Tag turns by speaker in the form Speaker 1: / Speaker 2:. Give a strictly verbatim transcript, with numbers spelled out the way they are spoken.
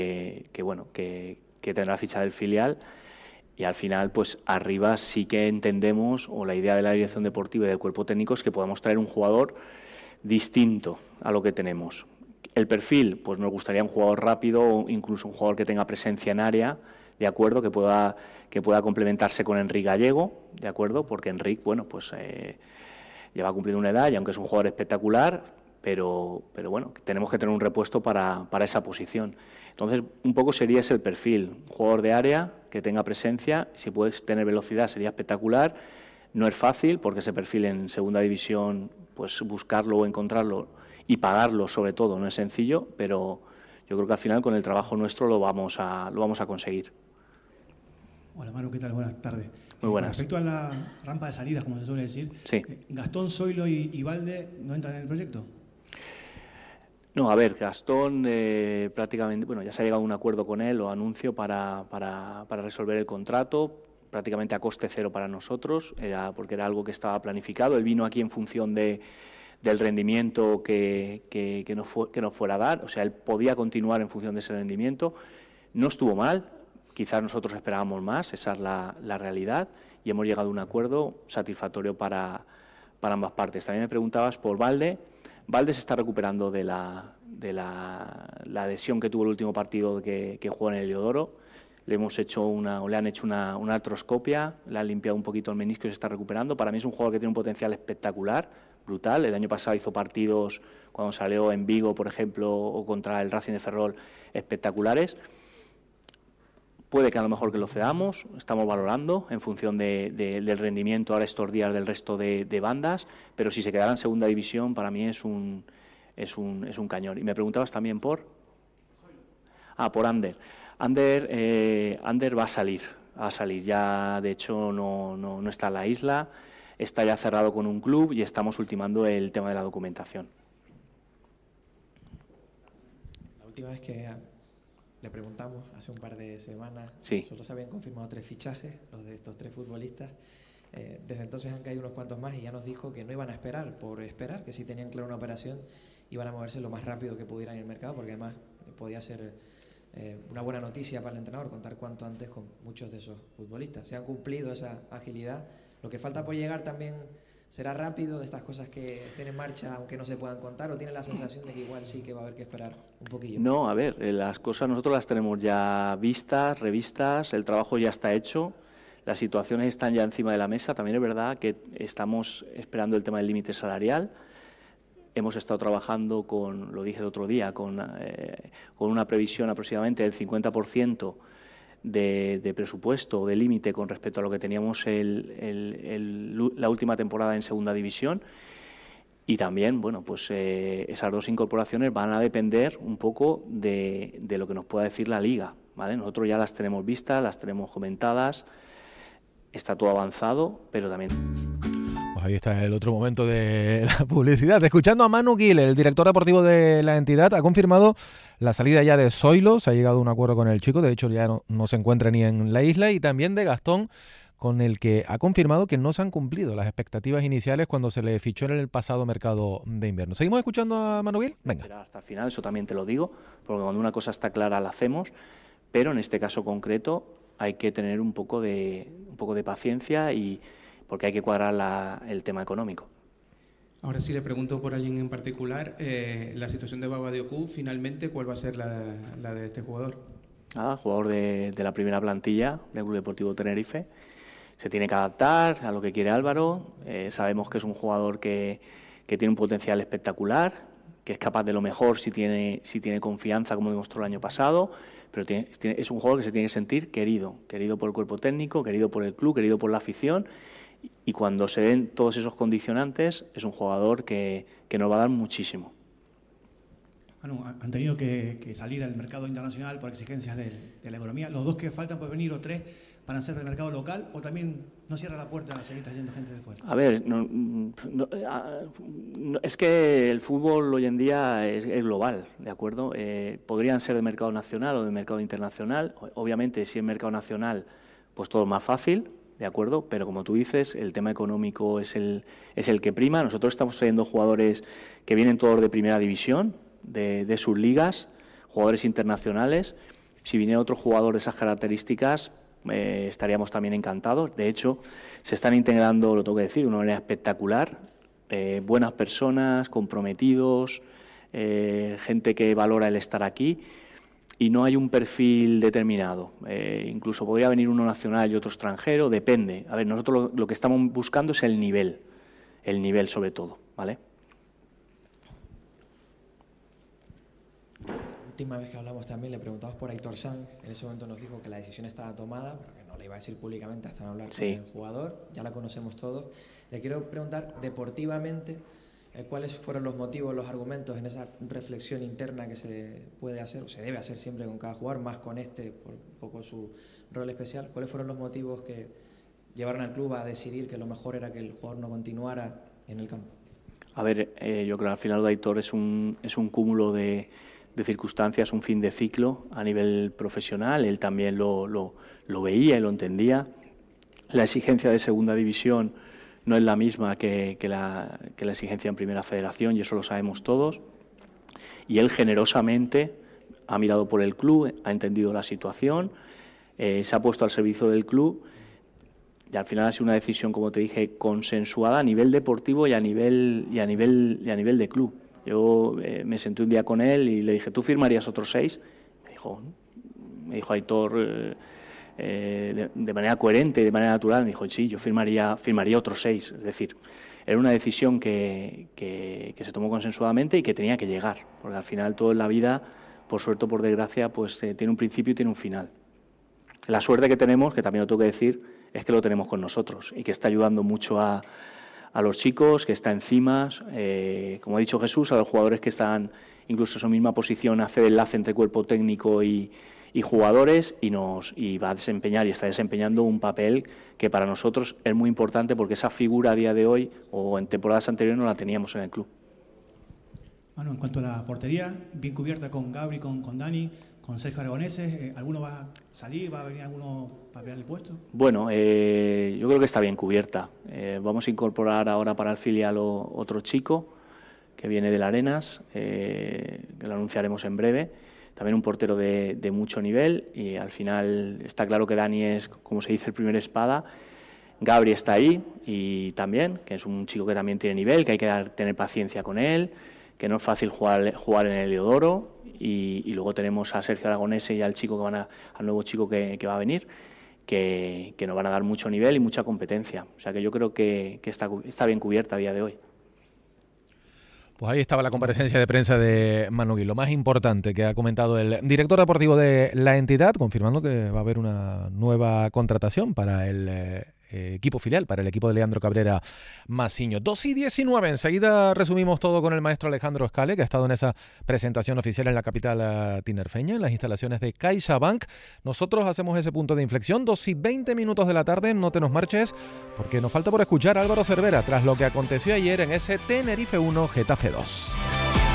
Speaker 1: que, que bueno, que, que tendrá ficha del filial. Y al final, pues arriba sí que entendemos, o la idea de la dirección deportiva y del cuerpo técnico es que podamos traer un jugador distinto a lo que tenemos. El perfil, pues nos gustaría un jugador rápido, incluso un jugador que tenga presencia en área, de acuerdo, que pueda, que pueda complementarse con Enric Gallego, de acuerdo, porque Enric, bueno, pues eh, lleva cumpliendo una edad y aunque es un jugador espectacular, pero, pero bueno, tenemos que tener un repuesto para, para esa posición. Entonces, un poco sería ese el perfil, un jugador de área que tenga presencia, si puedes tener velocidad sería espectacular. No es fácil porque ese perfil en segunda división, pues buscarlo o encontrarlo y pagarlo sobre todo no es sencillo, pero yo creo que al final con el trabajo nuestro lo vamos a, lo vamos a conseguir.
Speaker 2: Hola Manu, ¿qué tal? Buenas tardes.
Speaker 1: Muy buenas.
Speaker 2: Eh, con respecto a la rampa de salidas, como se suele decir,
Speaker 1: sí.
Speaker 2: eh, ¿Gastón, Zoilo y, y Balde no entran en el proyecto?
Speaker 1: No, a ver, Gastón eh, prácticamente, bueno, ya se ha llegado a un acuerdo con él, o anuncio, para, para, para resolver el contrato, prácticamente a coste cero para nosotros, era porque era algo que estaba planificado. Él vino aquí en función de, del rendimiento que, que, que, nos fue, que nos fuera a dar, o sea, él podía continuar en función de ese rendimiento. No estuvo mal, quizás nosotros esperábamos más, esa es la, la realidad, y hemos llegado a un acuerdo satisfactorio para, para ambas partes. También me preguntabas por Balde. Balde se está recuperando de la, de la, la lesión que tuvo el último partido que, que jugó en el Heliodoro. Le hemos hecho una, o le han hecho una, una artroscopia, le han limpiado un poquito el menisco y se está recuperando. Para mí es un jugador que tiene un potencial espectacular, brutal. El año pasado hizo partidos, cuando salió en Vigo, por ejemplo, o contra el Racing de Ferrol, espectaculares. Puede que a lo mejor que lo cedamos, estamos valorando en función de, de, del rendimiento ahora estos días del resto de, de bandas, pero si se quedara en segunda división para mí es un, es un, es un cañón. Y me preguntabas también por... Ah, por Ander. Ander, eh, Ander va a salir, va a salir. Ya de hecho no, no, no está en la isla, está ya cerrado con un club y estamos ultimando el tema de la documentación.
Speaker 3: La última vez que le preguntamos, hace un par de semanas,
Speaker 1: sí.
Speaker 3: Solo se habían confirmado tres fichajes, los de estos tres futbolistas. Eh, desde entonces han caído unos cuantos más y ya nos dijo que no iban a esperar por esperar, que si tenían clara una operación iban a moverse lo más rápido que pudieran en el mercado, porque además eh, podía ser eh, una buena noticia para el entrenador contar cuanto antes con muchos de esos futbolistas. Se han cumplido esa agilidad. Lo que falta por llegar también será rápido, de estas cosas que estén en marcha aunque no se puedan contar, o tiene la sensación de que igual sí que va a haber que esperar un poquillo.
Speaker 1: No, a ver, las cosas nosotros las tenemos ya vistas, revistas, el trabajo ya está hecho, las situaciones están ya encima de la mesa. También es verdad que estamos esperando el tema del límite salarial. Hemos estado trabajando con, lo dije el otro día, con, eh, con una previsión aproximadamente del cincuenta por ciento de, de presupuesto, de límite con respecto a lo que teníamos el, el, el, la última temporada en segunda división. Y también, bueno, pues eh, esas dos incorporaciones van a depender un poco de, de lo que nos pueda decir la Liga, ¿vale? Nosotros ya las tenemos vistas, las tenemos comentadas, está todo avanzado, pero también...
Speaker 4: Pues ahí está el otro momento de la publicidad. Escuchando a Manu Gil, el director deportivo de la entidad, ha confirmado la salida ya de Zoilo, se ha llegado a un acuerdo con el chico, de hecho ya no, no se encuentra ni en la isla, y también de Gastón, con el que ha confirmado que no se han cumplido las expectativas iniciales cuando se le fichó en el pasado mercado de invierno. ¿Seguimos escuchando a Manu Gil? Venga.
Speaker 1: Hasta el final, eso también te lo digo, porque cuando una cosa está clara la hacemos, pero en este caso concreto hay que tener un poco de, un poco de paciencia, y porque hay que cuadrar la, el tema económico.
Speaker 5: Ahora sí le pregunto por alguien en particular, eh, la situación de Baba Diocú, finalmente, ¿cuál va a ser la, la de este jugador?
Speaker 1: Ah, jugador de, de la primera plantilla del Club Deportivo Tenerife. Se tiene que adaptar a lo que quiere Álvaro. Eh, sabemos que es un jugador que, que tiene un potencial espectacular, que es capaz de lo mejor si tiene, si tiene confianza, como demostró el año pasado, pero tiene, tiene, es un jugador que se tiene que sentir querido, querido por el cuerpo técnico, querido por el club, querido por la afición, y cuando se den todos esos condicionantes es un jugador que, que nos va a dar muchísimo.
Speaker 2: Bueno, han tenido que, que salir al mercado internacional por exigencias de, de la economía. Los dos que faltan por venir, o tres, van a ser del mercado local, o también no cierra la puerta a seguir trayendo gente de fuera.
Speaker 1: A ver, no, no, no, es que el fútbol hoy en día es, es global, ¿de acuerdo? Eh, podrían ser de mercado nacional o de mercado internacional. Obviamente, si es mercado nacional, pues todo es más fácil, ¿de acuerdo? Pero como tú dices, el tema económico es el, es el que prima. Nosotros estamos trayendo jugadores que vienen todos de primera división, de, de sus ligas, jugadores internacionales. Si viniera otro jugador de esas características, eh, estaríamos también encantados. De hecho, se están integrando, lo tengo que decir, de una manera espectacular. Eh, buenas personas, comprometidos, eh, gente que valora el estar aquí, y no hay un perfil determinado. Eh, incluso podría venir uno nacional y otro extranjero, depende. A ver, nosotros lo, lo que estamos buscando es el nivel, el nivel sobre todo, ¿vale?
Speaker 3: La última vez que hablamos también le preguntamos por Aitor Sanz. En ese momento nos dijo que la decisión estaba tomada, porque no le iba a decir públicamente hasta no hablar
Speaker 1: sí.
Speaker 3: con el jugador. Ya la conocemos todos. Le quiero preguntar deportivamente eh, cuáles fueron los motivos, los argumentos en esa reflexión interna que se puede hacer, o se debe hacer siempre con cada jugador, más con este, por un poco su rol especial. ¿Cuáles fueron los motivos que llevaron al club a decidir que lo mejor era que el jugador no continuara en el campo?
Speaker 1: A ver, eh, yo creo que al final de Aitor es un, es un cúmulo de, de circunstancias, un fin de ciclo a nivel profesional. Él también lo, lo, lo veía y lo entendía. La exigencia de segunda división no es la misma que, que, la, que la exigencia en Primera Federación, y eso lo sabemos todos. Y él generosamente ha mirado por el club, ha entendido la situación, eh, se ha puesto al servicio del club, y al final ha sido una decisión, como te dije, consensuada a nivel deportivo y a nivel, y a nivel, y a nivel de club. Yo eh, me senté un día con él y le dije, ¿tú firmarías otros seis? Me dijo, me dijo Aitor... Eh, Eh, de, de manera coherente, de manera natural, me dijo, sí, yo firmaría, firmaría otros seis. Es decir, era una decisión que, que, que se tomó consensuadamente y que tenía que llegar, porque al final todo en la vida, por suerte o por desgracia, pues eh, tiene un principio y tiene un final. La suerte que tenemos, que también lo tengo que decir, es que lo tenemos con nosotros y que está ayudando mucho a, a los chicos, que está encima, eh, como ha dicho Jesús, a los jugadores que están incluso en su misma posición, hace de enlace entre cuerpo técnico y y jugadores, y nos y va a desempeñar y está desempeñando un papel que para nosotros es muy importante, porque esa figura a día de hoy o en temporadas anteriores no la teníamos en el club.
Speaker 2: Bueno, en cuanto a la portería, bien cubierta con Gabri, con, con Dani, con Sergio Aragoneses, eh, ¿alguno va a salir, va a venir alguno para pelear el puesto?
Speaker 1: Bueno, eh, yo creo que está bien cubierta. Eh, vamos a incorporar ahora para el filial o, otro chico que viene del Arenas, eh, que lo anunciaremos en breve. También un portero de, de mucho nivel, y al final está claro que Dani es, como se dice, el primer espada. Gabri está ahí, y también, que es un chico que también tiene nivel, que hay que dar, tener paciencia con él, que no es fácil jugar, jugar en el Heliodoro, y, y luego tenemos a Sergio Aragonese y al chico que van a, al nuevo chico que, que va a venir, que, que nos van a dar mucho nivel y mucha competencia. O sea que yo creo que, que está, está bien cubierta a día de hoy.
Speaker 4: Pues ahí estaba la comparecencia de prensa de Manu Gil, lo más importante que ha comentado el director deportivo de la entidad, confirmando que va a haber una nueva contratación para el eh, equipo filial, para el equipo de Leandro Cabrera Masiño. dos y diecinueve, enseguida resumimos todo con el maestro Alejandro Scale, que ha estado en esa presentación oficial en la capital tinerfeña, en las instalaciones de CaixaBank. Nosotros hacemos ese punto de inflexión, dos y veinte minutos de la tarde, no te nos marches, porque nos falta por escuchar a Álvaro Cervera, tras lo que aconteció ayer en ese Tenerife uno, Getafe dos.